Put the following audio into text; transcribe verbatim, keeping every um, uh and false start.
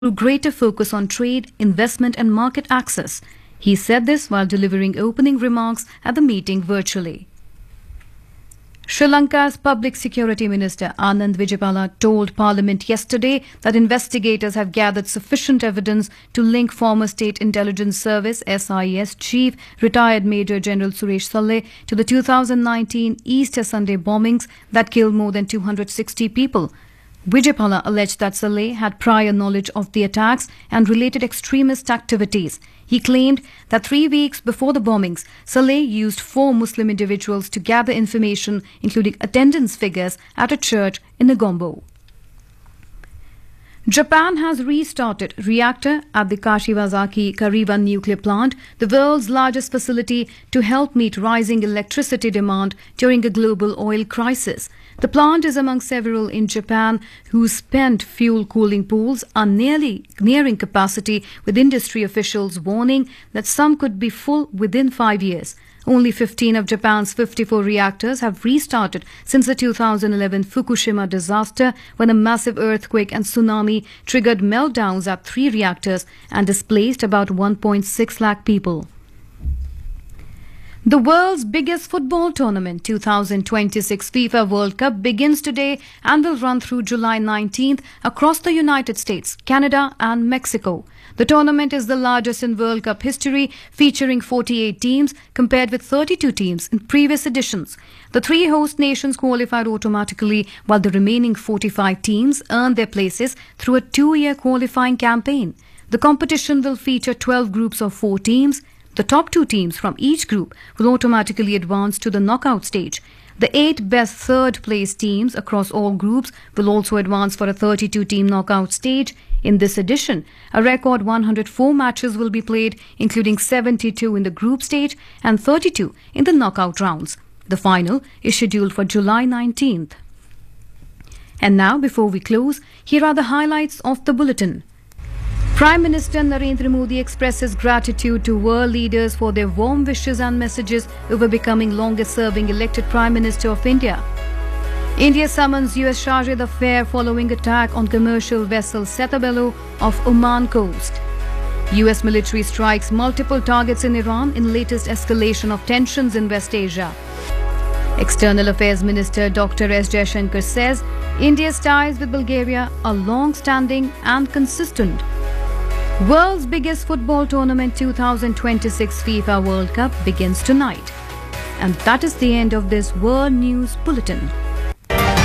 through greater focus on trade, investment and market access. He said this while delivering opening remarks at the meeting virtually. Sri Lanka's Public Security Minister Anand Vijaypala told Parliament yesterday that investigators have gathered sufficient evidence to link former State Intelligence Service S I S Chief retired Major General Suresh Saleh to the two thousand nineteen Easter Sunday bombings that killed more than two hundred sixty people. Vijaypala alleged that Saleh had prior knowledge of the attacks and related extremist activities. He claimed that three weeks before the bombings, Saleh used four Muslim individuals to gather information, including attendance figures at a church in Negombo. Japan has restarted reactor at the Kashiwazaki Kariwa nuclear plant, the world's largest facility, to help meet rising electricity demand during a global oil crisis. The plant is among several in Japan whose spent fuel cooling pools are nearly nearing capacity, with industry officials warning that some could be full within five years. Only fifteen of Japan's fifty-four reactors have restarted since the two thousand eleven Fukushima disaster, when a massive earthquake and tsunami triggered meltdowns at three reactors and displaced about one point six lakh people. The world's biggest football tournament, two thousand twenty-six FIFA World Cup, begins today and will run through July nineteenth across the United States, Canada and Mexico. The tournament is the largest in World Cup history, featuring forty-eight teams compared with thirty-two teams in previous editions. The three host nations qualified automatically, while the remaining forty-five teams earned their places through a two-year qualifying campaign. The competition will feature twelve groups of four teams. The top two teams from each group will automatically advance to the knockout stage. The eight best third-place teams across all groups will also advance for a thirty-two team knockout stage. In this edition, a record one hundred four matches will be played, including seventy-two in the group stage and thirty-two in the knockout rounds. The final is scheduled for July nineteenth. And now, before we close, here are the highlights of the bulletin. Prime Minister Narendra Modi expresses gratitude to world leaders for their warm wishes and messages over becoming longest-serving elected Prime Minister of India. India summons U S Charge d'Affaires following attack on commercial vessel Setabelo off Oman coast. U S military strikes multiple targets in Iran in latest escalation of tensions in West Asia. External Affairs Minister Doctor S Jaishankar says India's ties with Bulgaria are long-standing and consistent. World's biggest football tournament, two thousand twenty-six FIFA World Cup, begins tonight. And that is the end of this World News Bulletin.